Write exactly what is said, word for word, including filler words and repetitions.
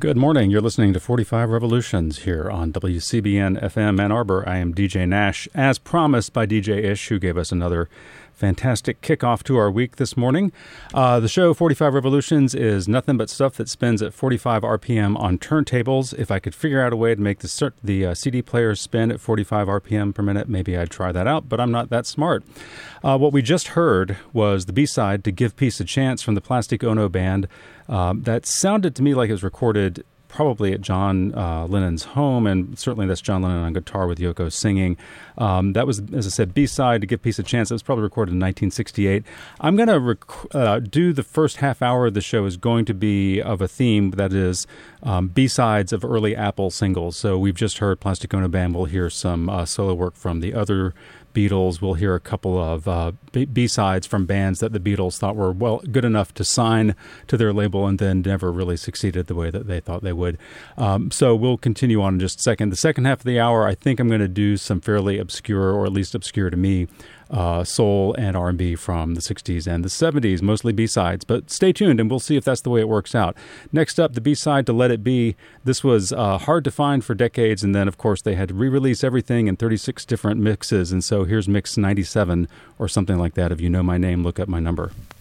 Good morning. You're listening to forty-five Revolutions here on W C B N F M Ann Arbor. I am D J Nash, as promised by D J Ish, who gave us another fantastic kickoff to our week this morning. Uh, the show forty-five Revolutions is nothing but stuff that spins at forty-five R P M on turntables. If I could figure out a way to make the, cert- the uh, C D players spin at forty-five R P M per minute, maybe I'd try that out, but I'm not that smart. Uh, what we just heard was the B-side to Give Peace a Chance from the Plastic Ono Band. Um, that sounded to me like it was recorded probably at John uh, Lennon's home, and certainly that's John Lennon on guitar with Yoko singing. Um, that was, as I said, B-side to Give Peace a Chance. That was probably recorded in nineteen sixty-eight. I'm going to rec- uh, do the first half hour of the show is going to be of a theme that is um, B-sides of early Apple singles. So we've just heard Plastic Ono Band. We'll hear some uh, solo work from the other Beatles. We'll hear a couple of uh, B-sides from bands that the Beatles thought were well good enough to sign to their label and then never really succeeded the way that they thought they would. Um, so we'll continue on in just a second. The second half of the hour, I think I'm going to do some fairly obscure, or at least obscure to me, uh, soul and R and B from the sixties and the seventies, mostly B-sides. But stay tuned, and we'll see if that's the way it works out. Next up, the B-side to Let It Be. This was uh, hard to find for decades, and then, of course, they had to re-release everything in thirty-six different mixes. And so here's mix ninety-seven or something like that. If you know my name, look up my number.